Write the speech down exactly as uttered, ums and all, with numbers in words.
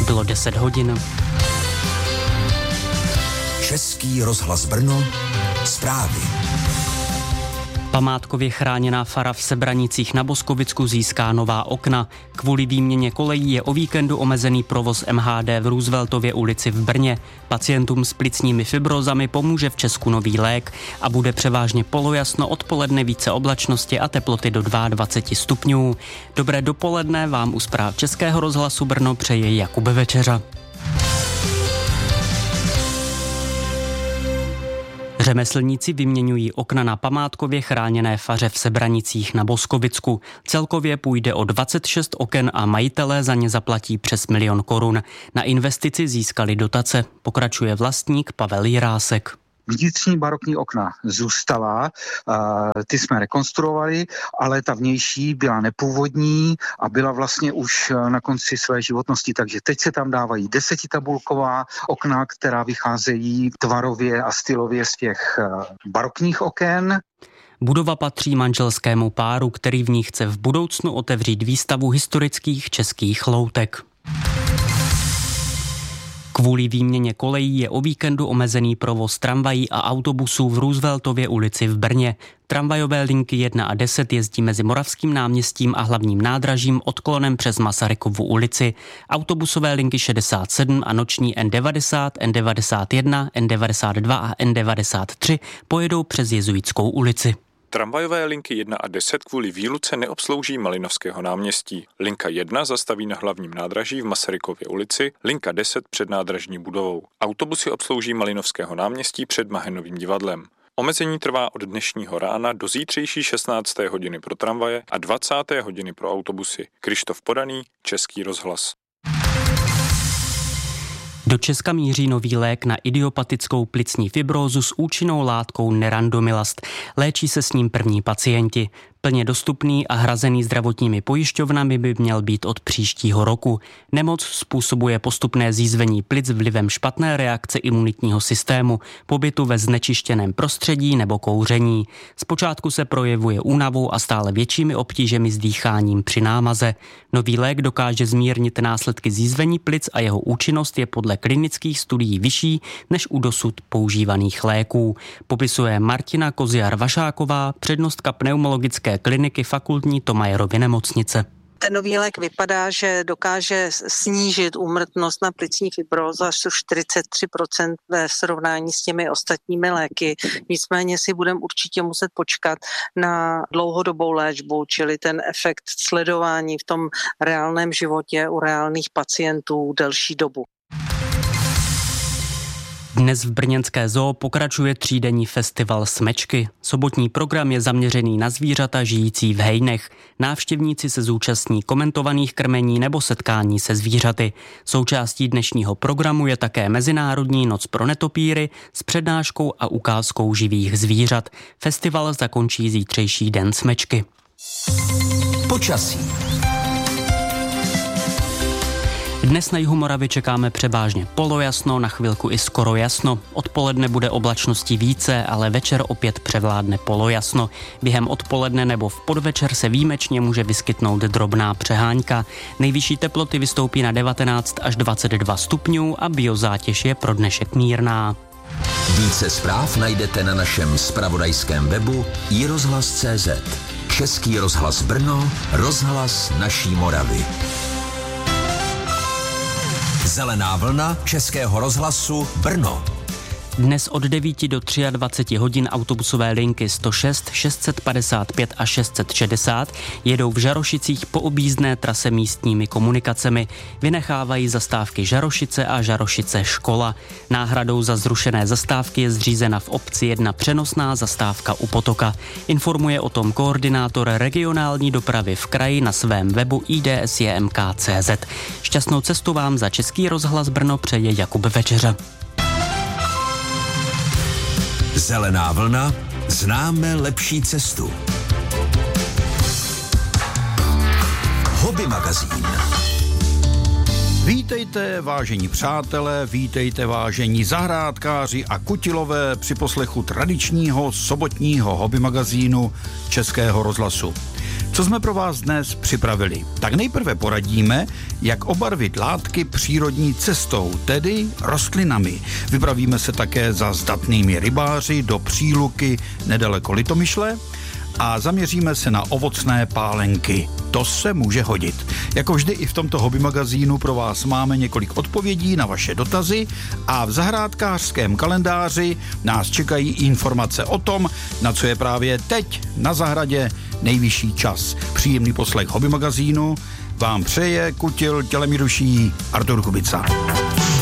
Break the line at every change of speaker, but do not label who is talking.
bylo deset hodin.
Český rozhlas Brno, zprávy.
Památkově chráněná fara v Sebranicích na Boskovicku získá nová okna. Kvůli výměně kolejí je o víkendu omezený provoz M H D v Rooseveltově ulici v Brně. Pacientům s plicními fibrozami pomůže v Česku nový lék a bude převážně polojasno, odpoledne více oblačnosti a teploty do dvacet dva stupňů. Dobré dopoledne vám u zpráv Českého rozhlasu Brno přeje Jakub Večeřa. Řemeslníci vyměňují okna na památkově chráněné faře v Sebranicích na Boskovicku. Celkově půjde o dvacet šest oken a majitelé za ně zaplatí přes milion korun. Na investici získali dotace, pokračuje vlastník Pavel Jirásek.
Vnitřní barokní okna zůstala, ty jsme rekonstruovali, ale ta vnější byla nepůvodní a byla vlastně už na konci své životnosti, takže teď se tam dávají desetitabulková okna, která vycházejí tvarově a stylově z těch barokních oken.
Budova patří manželskému páru, který v ní chce v budoucnu otevřít výstavu historických českých loutek. Kvůli výměně kolejí je o víkendu omezený provoz tramvají a autobusů v Rooseveltově ulici v Brně. Tramvajové linky jedna a deset jezdí mezi Moravským náměstím a Hlavním nádražím odklonem přes Masarykovu ulici. Autobusové linky šedesát sedm a noční N devadesát, N devadesát jedna, N devadesát dva a N devadesát tři pojedou přes Jezuitskou ulici.
Tramvajové linky jedna a deset kvůli výluce neobslouží Malinovského náměstí. Linka jedna zastaví na Hlavním nádraží v Masarykově ulici, linka deset před nádražní budovou. Autobusy obslouží Malinovského náměstí před Mahenovým divadlem. Omezení trvá od dnešního rána do zítřejší šestnácté hodiny pro tramvaje a dvacáté hodiny pro autobusy. Krištof Podaný, Český rozhlas.
Do Česka míří nový lék na idiopatickou plicní fibrózu s účinnou látkou nerandomilast. Léčí se s ním první pacienti. Plně dostupný a hrazený zdravotními pojišťovnami by měl být od příštího roku. Nemoc způsobuje postupné zízvení plic vlivem špatné reakce imunitního systému, pobytu ve znečištěném prostředí nebo kouření. Zpočátku se projevuje únavou a stále většími obtížemi s dýcháním při námaze. Nový lék dokáže zmírnit následky zízvení plic a jeho účinnost je podle klinických studií vyšší než u dosud používaných léků. Popisuje Martina Koziar-Vašáková, přednostka pneumologické kliniky Fakultní Thomayerovy nemocnice.
Ten nový lék vypadá, že dokáže snížit úmrtnost na plicní fibrózu až o čtyřicet tři procent ve srovnání s těmi ostatními léky. Nicméně si budeme určitě muset počkat na dlouhodobou léčbu, čili ten efekt sledování v tom reálném životě u reálných pacientů delší dobu.
Dnes v brněnské zoo pokračuje třídenní festival Smečky. Sobotní program je zaměřený na zvířata žijící v hejnech. Návštěvníci se zúčastní komentovaných krmení nebo setkání se zvířaty. Součástí dnešního programu je také Mezinárodní noc pro netopýry s přednáškou a ukázkou živých zvířat. Festival zakončí zítřejší den Smečky.
Počasí.
Dnes na jihu Moravy čekáme převážně polojasno, na chvilku i skoro jasno. Odpoledne bude oblačnosti více, ale večer opět převládne polojasno. Během odpoledne nebo v podvečer se výjimečně může vyskytnout drobná přehánka. Nejvyšší teploty vystoupí na devatenáct až dvacet dva stupňů a biozátěž je pro dnešek mírná.
Více zpráv najdete na našem zpravodajském webu i rozhlas tečka cé zet. Český rozhlas Brno, rozhlas naší Moravy. Zelená vlna Českého rozhlasu Brno.
Dnes od devíti do dvaceti tří hodin autobusové linky sto šest, šest set padesát pět a šest set šedesát jedou v Žarošicích po objízdné trase místními komunikacemi. Vynechávají zastávky Žarošice a Žarošice škola. Náhradou za zrušené zastávky je zřízena v obci jedna přenosná zastávka u potoka. Informuje o tom koordinátor regionální dopravy v kraji na svém webu i d s j m k tečka cé zet. Šťastnou cestu vám za Český rozhlas Brno přeje Jakub Večeřa.
Zelená vlna, známe lepší cestu. Hobby magazín.
Vítejte, vážení přátelé, vítejte, vážení zahrádkáři a kutilové při poslechu tradičního sobotního hobby magazínu Českého rozhlasu. Co jsme pro vás dnes připravili? Tak nejprve poradíme, jak obarvit látky přírodní cestou, tedy rostlinami. Vypravíme se také za zdatnými rybáři do Příluky nedaleko Litomyšle a zaměříme se na ovocné pálenky. To se může hodit. Jako vždy i v tomto hobby magazínu pro vás máme několik odpovědí na vaše dotazy a v zahrádkářském kalendáři nás čekají informace o tom, na co je právě teď na zahradě nejvyšší čas. Příjemný poslech hobby magazínu vám přeje kutil tělemi duší Artur Kubica.